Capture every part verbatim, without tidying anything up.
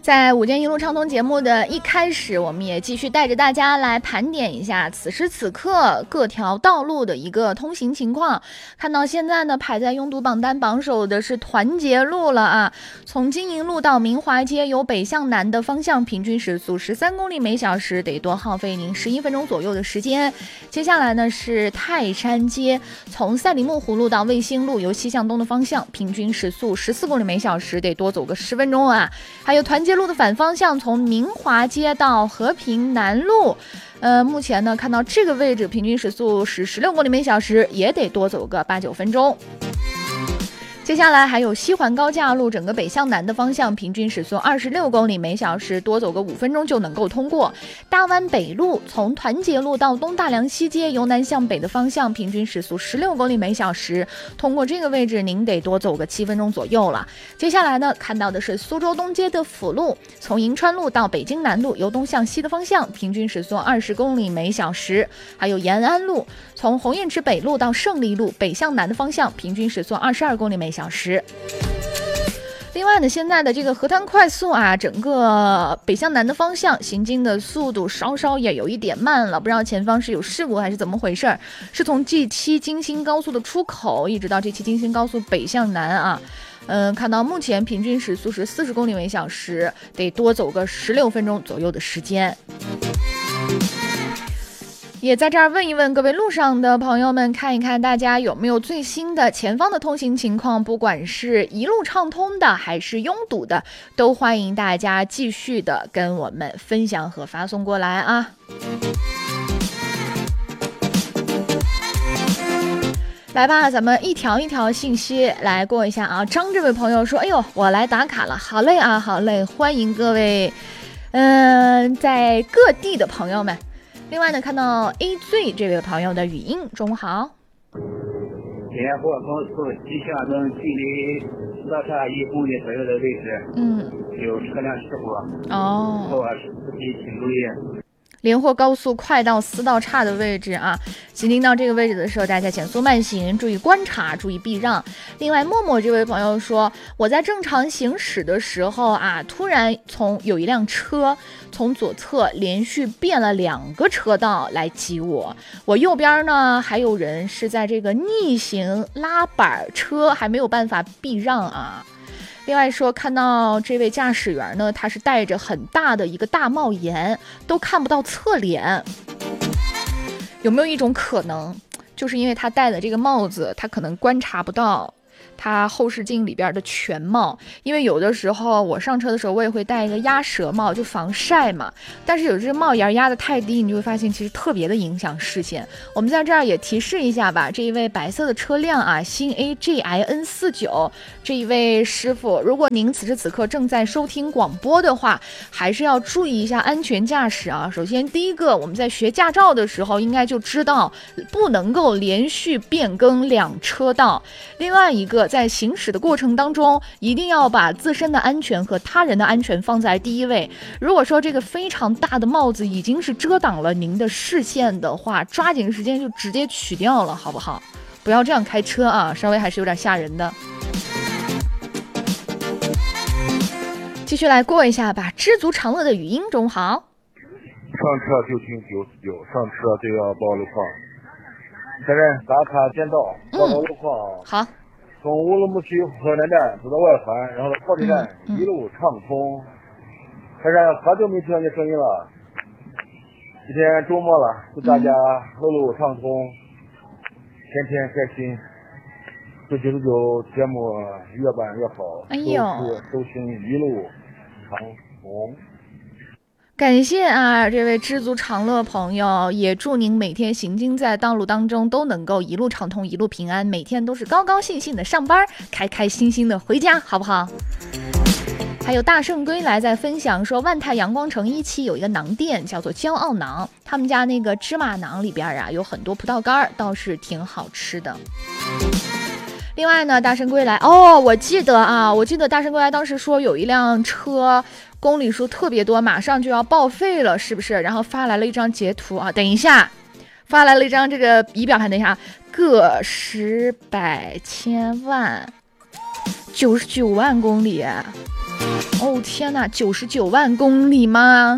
在午间一路畅通节目的一开始，我们也继续带着大家来盘点一下此时此刻各条道路的一个通行情况。看到现在呢，排在拥堵榜单榜首的是团结路了啊！从金银路到明华街，由北向南的方向，平均时速十三公里每小时，得多耗费您十一分钟左右的时间。接下来呢是泰山街，从赛里木湖路到卫星路，由西向东的方向，平均时速十四公里每小时，得多走个十分钟啊！还有团结路的反方向，从明华街到和平南路，呃，目前呢看到这个位置平均时速是十六公里每小时，也得多走个八九分钟。接下来还有西环高架路，整个北向南的方向，平均时速二十六公里每小时，多走个五分钟就能够通过。大湾北路从团结路到东大梁西街，由南向北的方向，平均时速十六公里每小时，通过这个位置您得多走个七分钟左右了。接下来呢，看到的是苏州东街的辅路，从银川路到北京南路，由东向西的方向，平均时速二十公里每小时。还有延安路，从红雁池北路到胜利路，北向南的方向，平均时速二十二公里每小时。另外呢，现在的这个河滩快速啊，整个北向南的方向行进的速度稍稍也有一点慢了，不知道前方是有事故还是怎么回事。是从 G 七 京新高速的出口一直到 G 七 京新高速北向南啊，嗯，看到目前平均时速是四十公里每小时，得多走个十六分钟左右的时间。也在这儿问一问各位路上的朋友们，看一看大家有没有最新的前方的通行情况，不管是一路畅通的还是拥堵的，都欢迎大家继续的跟我们分享和发送过来啊。来吧，咱们一条一条信息来过一下啊。张这位朋友说，哎呦，我来打卡了，好嘞啊，好嘞，欢迎各位嗯、呃，在各地的朋友们。另外呢，看到 A 最这位朋友的语音，中午好。 联货高速西向东距离四道岔一公里左右的位置， 嗯， 有车辆事故。 哦， 后司机请注意。 连霍高速快到四道岔的位置啊，行经到这个位置的时候，大家减速慢行，注意观察，注意避让。另外，默默这位朋友说，我在正常行驶的时候啊，突然从有一辆车从左侧连续变了两个车道来挤我，我右边呢还有人是在这个逆行拉板车，还没有办法避让啊。另外说，看到这位驾驶员呢，他是戴着很大的一个大帽檐，都看不到侧脸。有没有一种可能，就是因为他戴的这个帽子，他可能观察不到它后视镜里边的全貌？因为有的时候我上车的时候，我也会戴一个鸭舌帽，就防晒嘛。但是有这个帽檐压得太低，你就会发现其实特别的影响视线。我们在这儿也提示一下吧，这一位白色的车辆啊，新 A G I N 四九这一位师傅，如果您此时此刻正在收听广播的话，还是要注意一下安全驾驶啊。首先第一个，我们在学驾照的时候应该就知道不能够连续变更两车道。另外一个，在行驶的过程当中，一定要把自身的安全和他人的安全放在第一位。如果说这个非常大的帽子已经是遮挡了您的视线的话，抓紧时间就直接取掉了，好不好？不要这样开车啊，稍微还是有点吓人的。继续来过一下吧，知足常乐的语音中好。 上车就听九四九，上车就要报路况。现在打卡签到，报告路况。 好。 从乌鲁木齐河南站走到外环，然后到高铁站，嗯嗯、一路畅通。反正好久没听到你声音了。今天周末了，祝大家路路畅通，天天开心。祝九十九节目越办越好， 哎呦， 收听一路畅通。 感谢啊，这位知足常乐朋友，也祝您每天行经在道路当中都能够一路畅通，一路平安，每天都是高高兴兴的上班，开开心心的回家，好不好？还有大圣归来在分享说，万泰阳光城一期有一个馕店叫做骄傲馕，他们家那个芝麻馕里边啊有很多葡萄干，倒是挺好吃的。另外呢，大圣归来哦，我记得啊，我记得大圣归来当时说有一辆车公里数特别多，马上就要报废了，是不是？然后发来了一张截图啊，等一下，发来了一张这个仪表盘，等一下，个十百千万九十九万公里。 哦天哪，九十九万公里吗？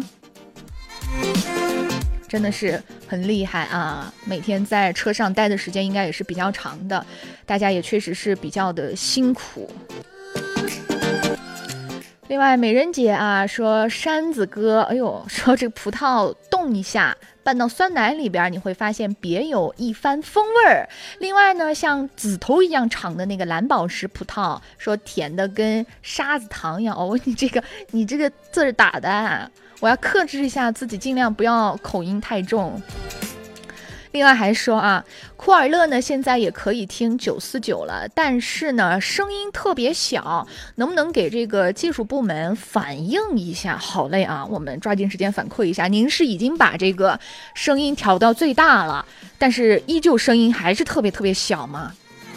真的是很厉害啊！每天在车上待的时间应该也是比较长的，大家也确实是比较的辛苦。另外，美人姐啊说，山子哥，哎呦，说这葡萄冻一下，拌到酸奶里边，你会发现别有一番风味儿。另外呢，像指头一样长的那个蓝宝石葡萄，说甜的跟沙子糖一样。哦，你这个你这个字儿打的、啊，我要克制一下自己，尽量不要口音太重。另外还说啊，库尔勒呢现在也可以听九四九了，但是呢声音特别小，能不能给这个技术部门反映一下？好嘞啊，我们抓紧时间反馈一下。您是已经把这个声音调到最大了，但是依旧声音还是特别特别小吗？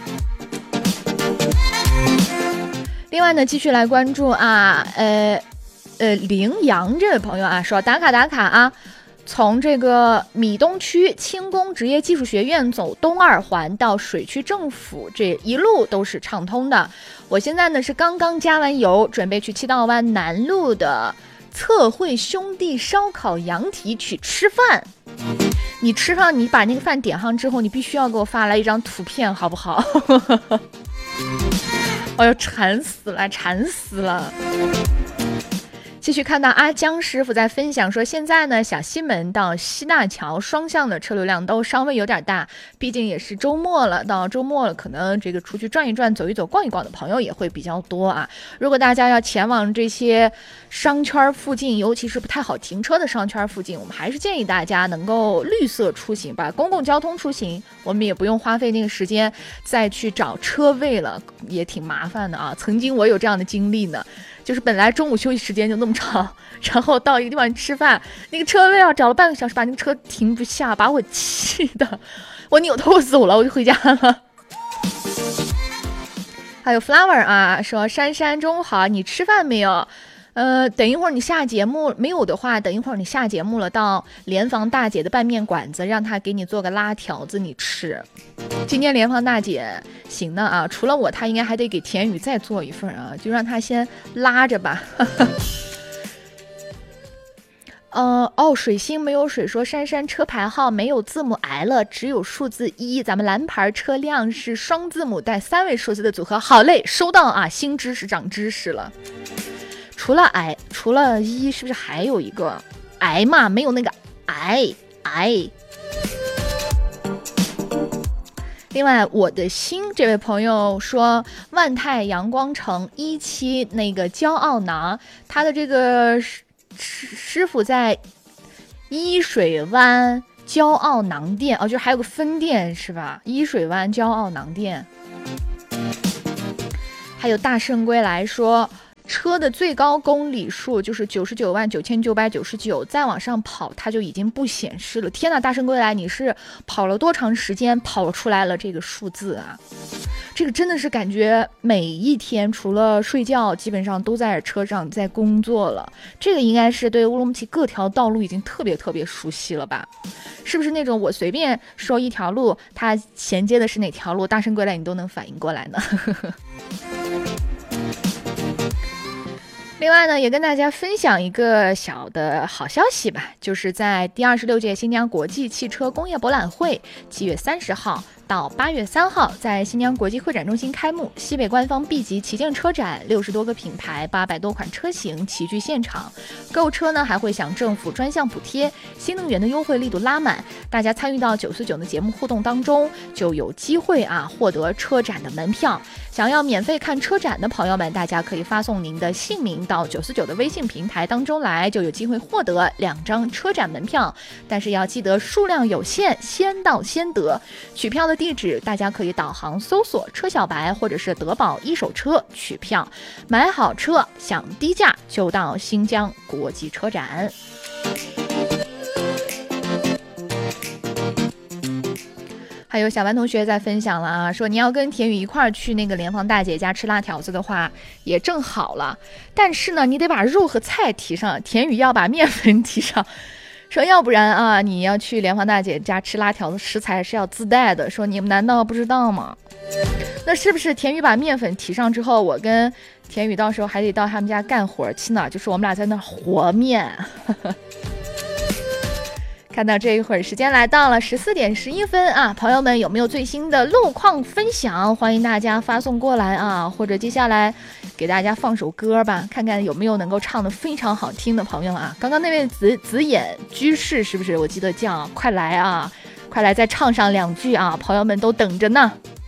另外呢，继续来关注啊，呃呃，羚羊这位朋友啊说打卡打卡啊。从这个米东区轻工职业技术学院走东二环到水区政府，这一路都是畅通的。我现在呢是刚刚加完油，准备去七道湾南路的测绘兄弟烧烤羊蹄去吃饭。你吃上，你把那个饭点上之后，你必须要给我发来一张图片，好不好？哎呦，馋死了，馋死了！继续看到阿江师傅在分享说，现在呢小西门到西大桥双向的车流量都稍微有点大，毕竟也是周末了，到周末了可能这个出去转一转走一走逛一逛的朋友也会比较多啊。如果大家要前往这些商圈附近，尤其是不太好停车的商圈附近，我们还是建议大家能够绿色出行吧，公共交通出行，我们也不用花费那个时间再去找车位了，也挺麻烦的啊。曾经我有这样的经历呢，就是本来中午休息时间就那么长，然后到一个地方吃饭，那个车位啊找了半个小时，把那个车停不下，把我气的，我扭头我走了，我就回家了。还有 Flower 啊说，珊珊中午好，你吃饭没有？呃，等一会儿你下节目没有的话，等一会儿你下节目了，到联防大姐的拌面馆子，让她给你做个拉条子你吃。今天联防大姐行的啊，除了我，她应该还得给田宇再做一份啊，就让她先拉着吧。呃哦，水星没有水说，珊珊车牌号没有字母 L， 只有数字一，咱们蓝牌车辆是双字母带三位数字的组合。好嘞，收到啊，新知识长知识了。除了 I， 除了一，是不是还有一个 I 嘛？没有那个 I I。另外，我的心这位朋友说，万泰阳光城一期那个骄傲囊，他的这个师师傅在伊水湾骄傲囊店哦，就还有个分店是吧？伊水湾骄傲囊店。还有大圣归来说，车的最高公里数就是九十九万九千九百九十九，再往上跑它就已经不显示了。天哪，大圣归来，你是跑了多长时间跑出来了这个数字啊？这个真的是感觉每一天除了睡觉基本上都在车上在工作了。这个应该是对乌鲁木齐各条道路已经特别特别熟悉了吧？是不是那种我随便说一条路它衔接的是哪条路，大圣归来你都能反应过来呢？另外呢，也跟大家分享一个小的好消息吧，就是在第二十六届新疆国际汽车工业博览会七月三十号到八月三号在新疆国际会展中心开幕，西北官方 B 级旗舰车展，六十多个品牌，八百多款车型齐聚现场。购车呢还会享政府专项补贴，新能源的优惠力度拉满。大家参与到九四九的节目互动当中，就有机会啊获得车展的门票。想要免费看车展的朋友们，大家可以发送您的姓名到九四九的微信平台当中来，就有机会获得两张车展门票。但是要记得数量有限，先到先得。取票的地址大家可以导航搜索车小白或者是德宝一手车取票，买好车享低价就到新疆国际车展。还有小班同学在分享了啊，说你要跟田宇一块儿去那个联防大姐家吃辣条子的话也正好了，但是呢你得把肉和菜提上，田宇要把面粉提上，说要不然啊你要去联防大姐家吃辣条子食材是要自带的，说你们难道不知道吗？ 那是不是田宇把面粉提上之后，我跟田宇到时候还得到他们家干活去呢？就是我们俩在那和面。看到这一会儿，时间来到了十四点十一分啊，朋友们有没有最新的路况分享？欢迎大家发送过来啊，或者接下来给大家放首歌吧，看看有没有能够唱得非常好听的朋友啊。刚刚那位紫紫眼居士是不是？我记得叫快来啊，快来再唱上两句啊，朋友们都等着呢。